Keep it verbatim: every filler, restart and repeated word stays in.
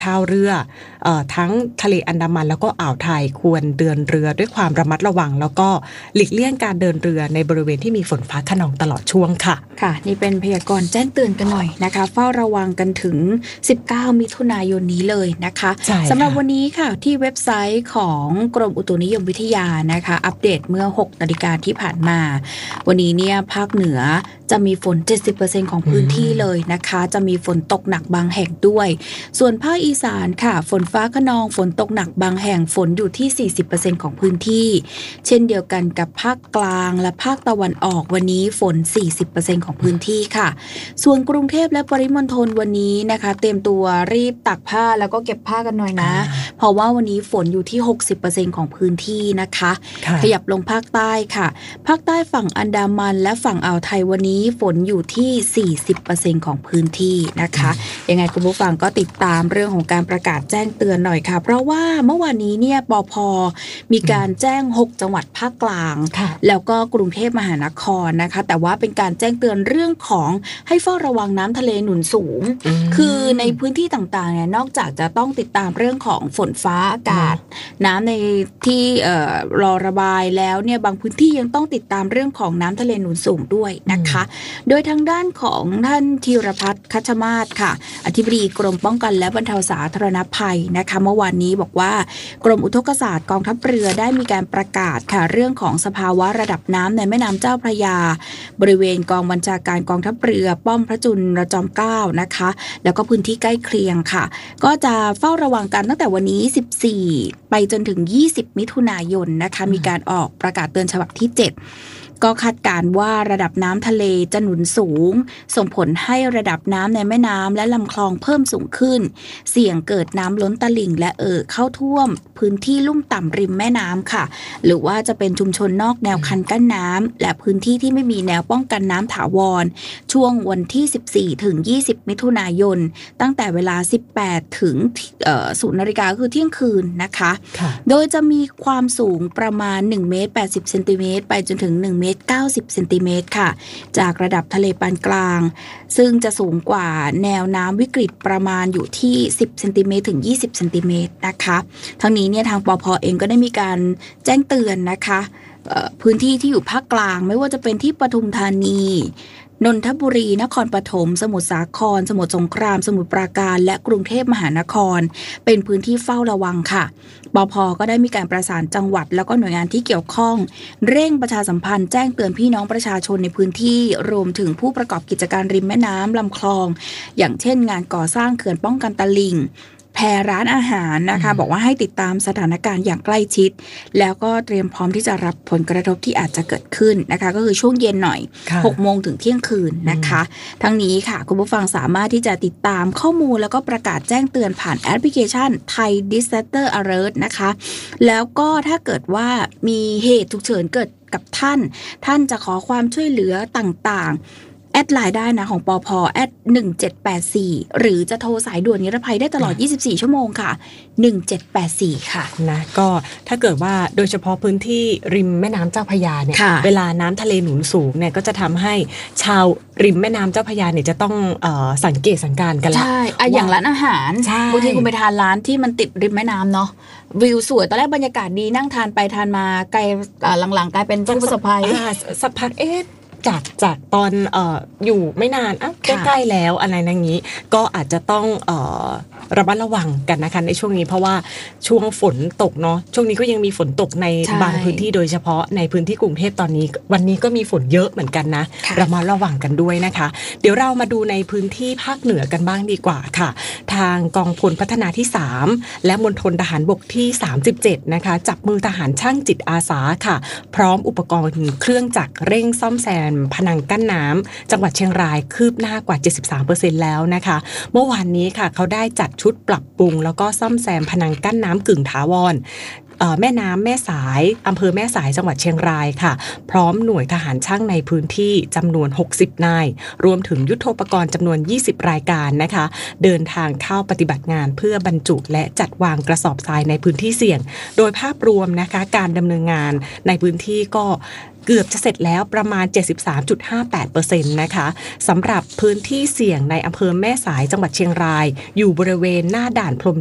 ชาวเรือเอ่อทั้งทะเลอันดามันแล้วก็อ่าวไทยควรเดินเรือด้วยความระมัดระวังแล้วก็หลีกเลี่ยงการเดินเรือในบริเวณที่มีฝนฟ้าคะนองตลอดช่วงค่ะค่ะนี่เป็นพยากรณ์แจ้งเตือนกันหน่อยนะคะเฝ้าระวังกันถึงสิบเก้ามิถุนายนนี้เลยนะคะสำหรับวันนี้ค่ะที่เว็บไซต์ของกรมอุตุนิยมวิทยานะคะอัปเดตเมื่อหกนาฬิกาที่ผ่านมาวันนี้เนี่ยภาคเหนือจะมีฝน เจ็ดสิบเปอร์เซ็นต์ ของพื้นที่เลยนะคะจะมีฝนตกหนักบางแห่งด้วยส่วนภาคอีสานค่ะฝนฟ้าคะนองฝนตกหนักบางแห่งฝนอยู่ที่ สี่สิบเปอร์เซ็นต์ ของพื้นที่เช่นเดียวกันกับภาคกลางและภาคตะวันออกวันนี้ฝน สี่สิบเปอร์เซ็นต์ ของพื้นที่ค่ะส่วนกรุงเทพและปริมณฑลวันนี้นะคะเตรียมตัวรีบตักผ้าแล้วก็เก็บผ้ากันหน่อยนะเพราะว่าวันนี้ฝนอยู่ที่ หกสิบเปอร์เซ็นต์ ของพื้นที่นะคะขยับลงภาคใต้ค่ะภาคใต้ฝั่งอันดามันและฝั่งอ่าวไทยวันนี้ฝนอยู่ที่ สี่สิบเปอร์เซ็นต์ ของพื้นที่นะคะยังไงคุณผู้ฟังก็ติดตามเรื่องของการประกาศแจ้งเตือนหน่อยค่ะเพราะว่าเมื่อวานนี้เนี่ยปภ.มีการแจ้งหกจังหวัดภาคกลางแล้วก็กรุงเทพมหานครนะคะแต่ว่าเป็นการแจ้งเตือนเรื่องของให้เฝ้าระวังน้ำทะเลหนุนสูงคือในพื้นที่ต่างๆเนี่ยนอกจากจะต้องติดตามเรื่องของฝนฟ้าอากาศน้ำในที่เอ่อรอระบายแล้วเนี่ยบางพื้นที่ยังต้องติดตามเรื่องของน้ำทะเลหนุนสูงด้วยนะคะโดยทางด้านของท่านธีรพัฒน์คัชมาศค่ะอธิบดีกรมป้องกันและบรรเทาสาธารณภัยนะคะเมื่อวานนี้บอกว่ากรมอุทกศาสตร์กองทัพเรือได้มีการประกาศค่ะเรื่องของสภาวะระดับน้ำในแม่น้ำเจ้าพระยาบริเวณกองบัญชาการกองทัพเรือป้อมพระจุลจอมเกล้านะคะแล้วก็พื้นที่ใกล้เคียงค่ะก็จะเฝ้าระวังกันตั้งแต่วันนี้สิบสี่ไปจนถึงยี่สิบมิถุนายนนะคะมีการออกประกาศเตือนฉบับที่เจ็ดก็คาดการณ์ว่าระดับน้ำทะเลจะหนุนสูงส่งผลให้ระดับน้ำในแม่น้ำและลำคลองเพิ่มสูงขึ้นเสี่ยงเกิดน้ำล้นตลิ่งและเอ่อเข้าท่วมพื้นที่ลุ่มต่ำริมแม่น้ำค่ะหรือว่าจะเป็นชุมชนนอกแนวคันกั้นน้ำและพื้นที่ที่ไม่มีแนวป้องกันน้ำถาวรช่วงวันที่สิบสี่ถึงยี่สิบมิถุนายนตั้งแต่เวลาสิบแปดถึงเอ่อศูนย์นาฬิกาคือเที่ยงคืนนะคะโดยจะมีความสูงประมาณหนึ่งเมตรแปดสิบเซนติเมตรไปจนถึงหนึ่งเมตรเก้าสิบเซนติเมตรค่ะจากระดับทะเลปานกลางซึ่งจะสูงกว่าแนวน้ำวิกฤตประมาณอยู่ที่สิบเซนติเมตรถึงยี่สิบเซนติเมตรนะคะทั้งนี้เนี่ยทางปภ.เองก็ได้มีการแจ้งเตือนนะคะพื้นที่ที่อยู่ภาคกลางไม่ว่าจะเป็นที่ปทุมธานีนนทบุรีนครปฐมสมุทรสาครสมุทรสงครามสมุทรปราการและกรุงเทพมหานครเป็นพื้นที่เฝ้าระวังค่ะปภ.ก็ได้มีการประสานจังหวัดแล้วก็หน่วยงานที่เกี่ยวข้องเร่งประชาสัมพันธ์แจ้งเตือนพี่น้องประชาชนในพื้นที่รวมถึงผู้ประกอบกิจการริมแม่น้ำลำคลองอย่างเช่นงานก่อสร้างเขื่อนป้องกันตลิ่งแพรร้านอาหารนะคะบอกว่าให้ติดตามสถานการณ์อย่างใกล้ชิดแล้วก็เตรียมพร้อมที่จะรับผลกระทบที่อาจจะเกิดขึ้นนะคะก็คือช่วงเย็นหน่อยหกโมงถึงเที่ยงคืนนะคะทั้งนี้ค่ะคุณผู้ฟังสามารถที่จะติดตามข้อมูลแล้วก็ประกาศแจ้งเตือนผ่านแอปพลิเคชัน Thai Disaster Alert นะคะแล้วก็ถ้าเกิดว่ามีเหตุฉุกเฉินเกิดกับท่านท่านจะขอความช่วยเหลือต่างๆแอดไลน์ได้นะของปภ.แอดหนึ่งเจ็ดแปดสี่หรือจะโทรสายด่วนนิรภัยได้ตลอดยี่สิบสี่ชั่วโมงค่ะหนึ่งเจ็ดแปดสี่ค่ะนะก็ถ้าเกิดว่าโดยเฉพาะพื้นที่ริมแม่น้ำเจ้าพระยาเนี่ยเวลาน้ำทะเลหนุนสูงเนี่ยก็จะทำให้ชาวริมแม่น้ำเจ้าพระยาเนี่ยจะต้องเอ่อสังเกตสังการกันละใช่อะอย่างร้านอาหารบางทีคุณไปทานร้านที่มันติดริมแม่น้ำเนาะวิวสวยตอนแรกบรรยากาศดีนั่งทานไปทานมาไกลหลังๆกลายเป็นผู้ประสบภัยสักพักเอ๊ะจากจากตอนเอ่ออยู่ไม่นานอ่ะใกล้ๆแล้วอะไรอย่างนี้ก็อาจจะต้องเอ่อระมัดระวังกันนะคะในช่วงนี้เพราะว่าช่วงฝนตกเนาะช่วงนี้ก็ยังมีฝนตกในบางพื้นที่โดยเฉพาะในพื้นที่กรุงเทพตอนนี้วันนี้ก็มีฝนเยอะเหมือนกันนะระมัดระวังกันด้วยนะคะเดี๋ยวเรามาดูในพื้นที่ภาคเหนือกันบ้างดีกว่าค่ะทางกองพลพัฒนาที่สามและมณฑลทหารบกที่สามสิบเจ็ดนะคะจับมือทหารช่างจิตอาสาค่ะพร้อมอุปกรณ์เครื่องจักรเร่งซ่อมแซมพนังกั้นน้ำจังหวัดเชียงรายคืบหน้ากว่า เจ็ดสิบสามเปอร์เซ็นต์ แล้วนะคะเมื่อวานนี้ค่ะเขาได้จัดชุดปรับปรุงแล้วก็ซ่อมแซมพนังกั้นน้ำกึ่งถาวรแม่น้ำแม่สายอำเภอแม่สายจังหวัดเชียงรายค่ะพร้อมหน่วยทหารช่างในพื้นที่จำนวนหกสิบนายรวมถึงยุทโธปกรณ์จำนวนยี่สิบรายการนะคะเดินทางเข้าปฏิบัติงานเพื่อบรรจุและจัดวางกระสอบทรายในพื้นที่เสี่ยงโดยภาพรวมนะคะการดำเนินงานในพื้นที่ก็เกือบจะเสร็จแล้วประมาณ เจ็ดสิบสามจุดห้าแปดเปอร์เซ็นต์ นะคะสำหรับพื้นที่เสี่ยงในอำเภอแม่สายจังหวัดเชียงรายอยู่บริเวณหน้าด่านพรม